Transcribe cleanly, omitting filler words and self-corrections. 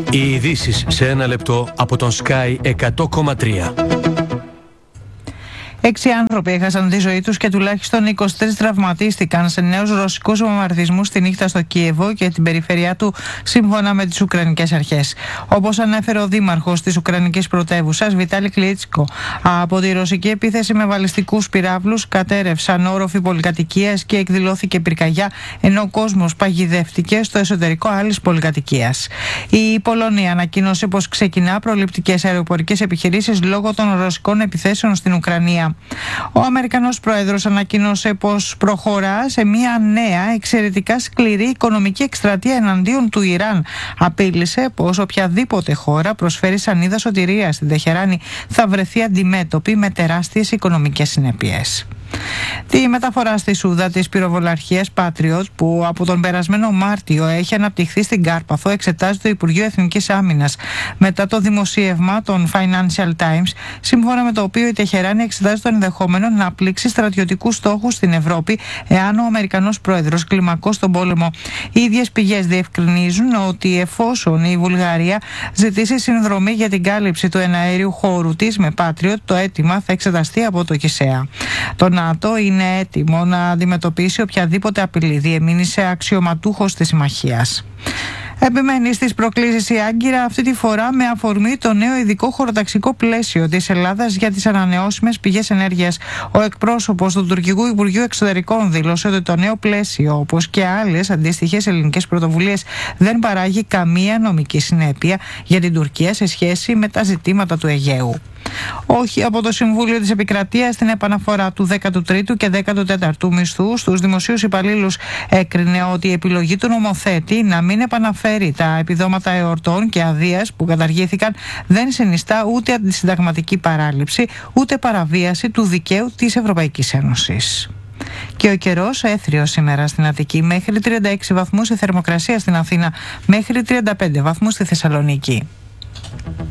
Οι ειδήσεις σε ένα λεπτό από τον Sky 100,3. 6 άνθρωποι έχασαν τη ζωή τους και τουλάχιστον 23 τραυματίστηκαν σε νέους ρωσικούς βομβαρδισμούς στη νύχτα στο Κίεβο και την περιφέρειά του, σύμφωνα με τις Ουκρανικές αρχές. Όπως ανέφερε ο δήμαρχος της Ουκρανικής πρωτεύουσας, Βιτάλη Κλίτσκο, από τη ρωσική επίθεση με βαλιστικούς πυράβλους κατέρευσαν όροφοι πολυκατοικίας και εκδηλώθηκε πυρκαγιά, ενώ ο κόσμος παγιδεύτηκε στο εσωτερικό άλλης πολυκατοικίας. Η Πολωνία ανακοίνωσε πως ξεκινά προληπτικές αεροπορικές επιχειρήσεις λόγω των ρωσικών επιθέσεων στην Ουκρανία. Ο Αμερικανός πρόεδρος ανακοίνωσε πως προχωρά σε μια νέα εξαιρετικά σκληρή οικονομική εκστρατεία εναντίον του Ιράν. Απείλησε πως οποιαδήποτε χώρα προσφέρει σανίδα σωτηρίας στην Τεχεράνη θα βρεθεί αντιμέτωπη με τεράστιες οικονομικές συνέπειες. Τη μεταφορά στη Σούδα της πυροβολαρχίας Patriot, που από τον περασμένο Μάρτιο έχει αναπτυχθεί στην Κάρπαθο, εξετάζει το Υπουργείο Εθνικής Άμυνας μετά το δημοσίευμα των Financial Times, σύμφωνα με το οποίο η Τεχεράνη εξετάζει το ενδεχόμενο να πλήξει στρατιωτικούς στόχους στην Ευρώπη εάν ο Αμερικανός πρόεδρος κλιμακώσει τον πόλεμο. Οι ίδιες πηγές διευκρινίζουν ότι εφόσον η Βουλγαρία ζητήσει συνδρομή για την κάλυψη του εναέριου χώρου της με Patriot, το αίτημα θα εξεταστεί από το ΚΙΣΕΑ. Το ΝΑΤΟ είναι έτοιμο να αντιμετωπίσει οποιαδήποτε απειλή, διεμήνυσε αξιωματούχος της συμμαχίας. Επιμένει στις προκλήσεις η Άγκυρα, αυτή τη φορά με αφορμή το νέο ειδικό χωροταξικό πλαίσιο της Ελλάδας για τις ανανεώσιμες πηγές ενέργειας. Ο εκπρόσωπος του τουρκικού Υπουργείου Εξωτερικών δήλωσε ότι το νέο πλαίσιο, όπως και άλλες αντίστοιχες ελληνικές πρωτοβουλίες, δεν παράγει καμία νομική συνέπεια για την Τουρκία σε σχέση με τα ζητήματα του Αιγαίου. Όχι από το Συμβούλιο της Επικρατείας στην επαναφορά του 13ου και 14ου μισθού στους δημοσίους υπαλλήλους έκρινε ότι η επιλογή του νομοθέτη να μην επαναφέρει τα επιδόματα εορτών και αδείας που καταργήθηκαν δεν συνιστά ούτε αντισυνταγματική παράληψη ούτε παραβίαση του δικαίου της Ευρωπαϊκής Ένωσης. Και ο καιρός έθριος σήμερα στην Αττική, μέχρι 36 βαθμούς η θερμοκρασία στην Αθήνα, μέχρι 35 βαθμούς στη Θεσσαλονίκη.